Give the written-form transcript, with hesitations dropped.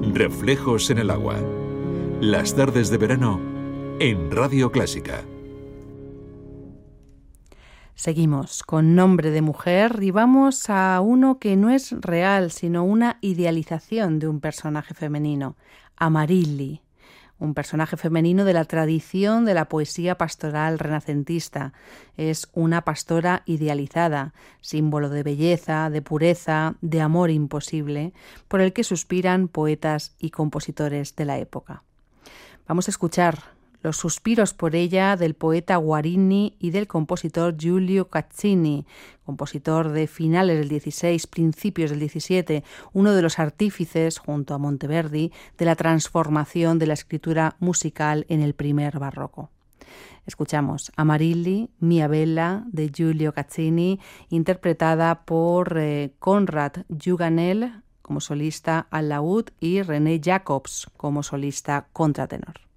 Reflejos en el agua. Las tardes de verano en Radio Clásica. Seguimos con Nombre de mujer y vamos a uno que no es real, sino una idealización de un personaje femenino, Amarilli, un personaje femenino de la tradición de la poesía pastoral renacentista. Es una pastora idealizada, símbolo de belleza, de pureza, de amor imposible, por el que suspiran poetas y compositores de la época. Vamos a escuchar Los suspiros por ella del poeta Guarini y del compositor Giulio Caccini, compositor de finales del XVI, principios del XVII, uno de los artífices, junto a Monteverdi, de la transformación de la escritura musical en el primer barroco. Escuchamos Amarilli, Mia Bella, de Giulio Caccini, interpretada por Conrad Juganel como solista al laúd y René Jacobs como solista contratenor.